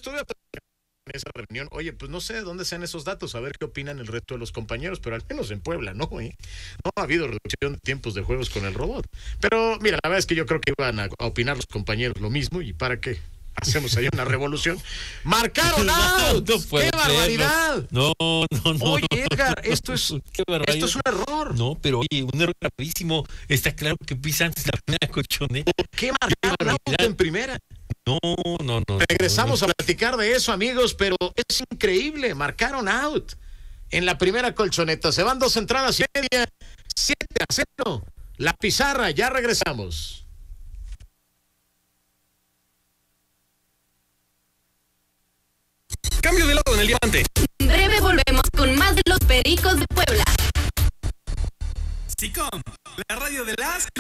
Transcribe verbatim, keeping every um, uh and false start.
estuve en esa reunión. Oye, pues no sé de dónde sean esos datos, a ver qué opinan el resto de los compañeros, pero al menos en Puebla, ¿no? ¿Eh? No ha habido reducción de tiempos de juegos con el robot. Pero mira, la verdad es que yo creo que iban a, a opinar los compañeros lo mismo, ¿y para qué? Hacemos ahí una revolución. ¡Marcaron out! No, no ¡Qué barbaridad! No, no, no. Oye, Edgar, esto es, esto es un error. No, pero oye, un error gravísimo. Está claro que pisa antes la primera colchoneta. ¿Por qué marcaron out en primera? No, no, no. Regresamos no, no. a platicar de eso, amigos, pero es increíble. Marcaron out en la primera colchoneta. Se van dos entradas y media. siete a cero. La pizarra, ya regresamos. Cambio de lado en el diamante. En breve volvemos con más de los Pericos de Puebla. SICOM, la radio de las